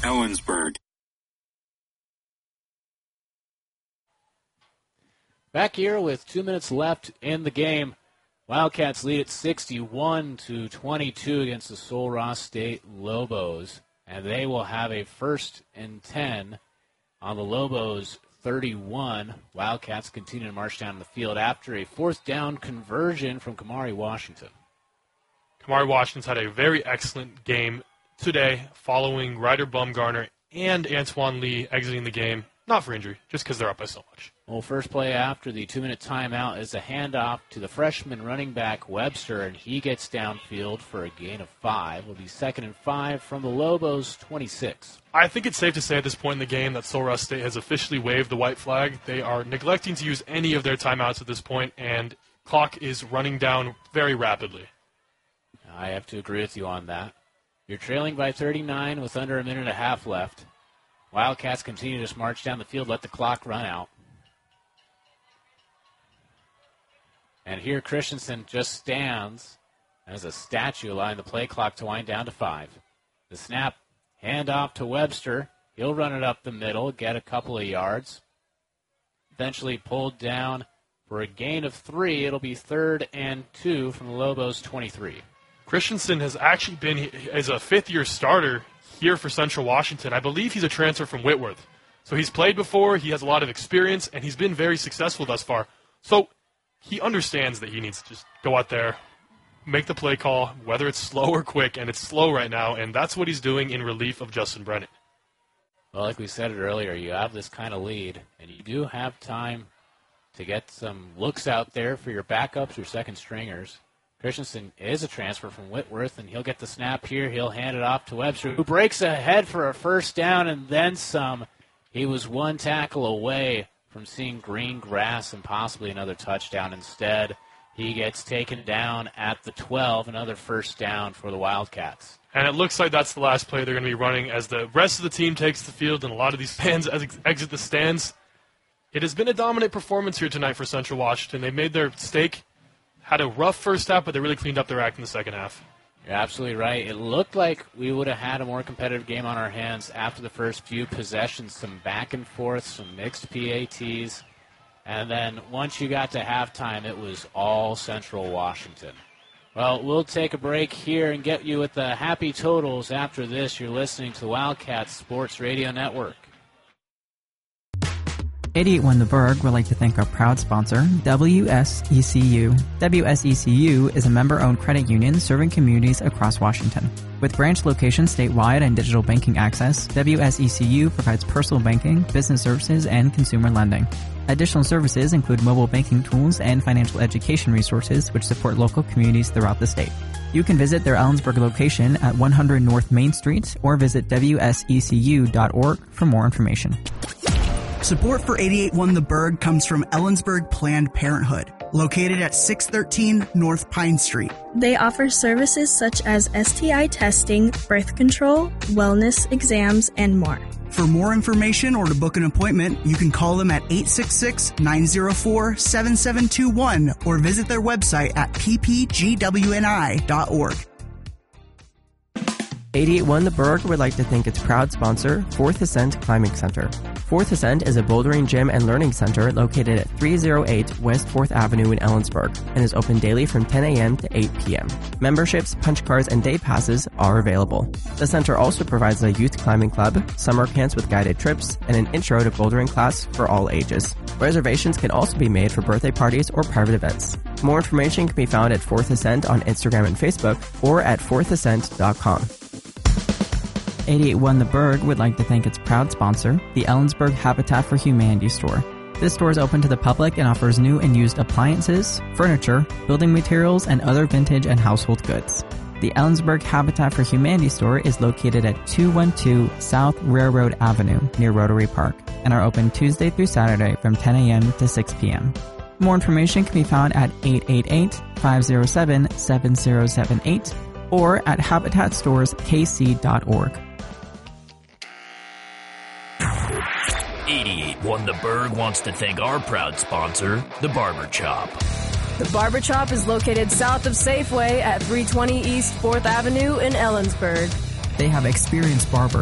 Ellensburg. Back here with 2 minutes left in the game. Wildcats lead at 61-22 against the Sul Ross State Lobos. And they will have a 1st and 10 on the Lobos 31. Wildcats continue to march down the field after a 4th down conversion from Kamari Washington. Kamari Washington's had a very excellent game today following Ryder Bumgarner and Antoine Lee exiting the game. Not for injury, just because they're up by so much. Well, first play after the 2-minute timeout is a handoff to the freshman running back Webster, and he gets downfield for a gain of 5. It'll be 2nd and 5 from the Lobos 26. I think it's safe to say at this point in the game that Sul Ross State has officially waved the white flag. They are neglecting to use any of their timeouts at this point, and clock is running down very rapidly. I have to agree with you on that. You're trailing by 39 with under a minute and a half left. Wildcats continue to just march down the field, let the clock run out. And here Christensen just stands as a statue, allowing the play clock to wind down to 5. The snap, handoff to Webster. He'll run it up the middle, get a couple of yards. Eventually pulled down for a gain of 3. It'll be 3rd and 2 from the Lobos 23. Christensen has actually been as a fifth-year starter here for Central Washington. I believe he's a transfer from Whitworth. So he's played before, he has a lot of experience, and he's been very successful thus far. So he understands that he needs to just go out there, make the play call, whether it's slow or quick, and it's slow right now, and that's what he's doing in relief of Justin Brennan. Well, like we said it earlier, you have this kind of lead, and you do have time to get some looks out there for your backups, your second stringers. Christensen is a transfer from Whitworth, and he'll get the snap here. He'll hand it off to Webster, who breaks ahead for a 1st down and then some. He was 1 tackle away from seeing green grass and possibly another touchdown. Instead, he gets taken down at the 12, another 1st down for the Wildcats. And it looks like that's the last play they're going to be running as the rest of the team takes the field and a lot of these fans exit the stands. It has been a dominant performance here tonight for Central Washington. They made their stake. Had a rough first half, but they really cleaned up their act in the second half. You're absolutely right. It looked like we would have had a more competitive game on our hands after the first few possessions, some back and forth, some mixed PATs. And then once you got to halftime, it was all Central Washington. Well, we'll take a break here and get you with the happy totals after this. You're listening to the Wildcats Sports Radio Network. 88.1 The Berg would like to thank our proud sponsor, WSECU. WSECU is a member-owned credit union serving communities across Washington. With branch locations statewide and digital banking access, WSECU provides personal banking, business services, and consumer lending. Additional services include mobile banking tools and financial education resources which support local communities throughout the state. You can visit their Ellensburg location at 100 North Main Street or visit WSECU.org for more information. Support for 88.1 The Berg comes from Ellensburg Planned Parenthood, located at 613 North Pine Street. They offer services such as STI testing, birth control, wellness exams, and more. For more information or to book an appointment, you can call them at 866-904-7721 or visit their website at ppgwni.org. 88.1 The Berg would like to thank its proud sponsor, Fourth Ascent Climbing Center. Fourth Ascent is a bouldering gym and learning center located at 308 West 4th Avenue in Ellensburg and is open daily from 10 a.m. to 8 p.m. Memberships, punch cards, and day passes are available. The center also provides a youth climbing club, summer camps with guided trips, and an intro to bouldering class for all ages. Reservations can also be made for birthday parties or private events. More information can be found at Fourth Ascent on Instagram and Facebook or at fourthascent.com. 88.1 The Berg would like to thank its proud sponsor, the Ellensburg Habitat for Humanity store. This store is open to the public and offers new and used appliances, furniture, building materials, and other vintage and household goods. The Ellensburg Habitat for Humanity store is located at 212 South Railroad Avenue near Rotary Park and are open Tuesday through Saturday from 10 a.m. to 6 p.m. More information can be found at 888-507-7078 or at habitatstorekc.org. 88.1 The Berg wants to thank our proud sponsor, The Barber Chop. The Barber Chop is located south of Safeway at 320 East 4th Avenue in Ellensburg. They have experienced barbers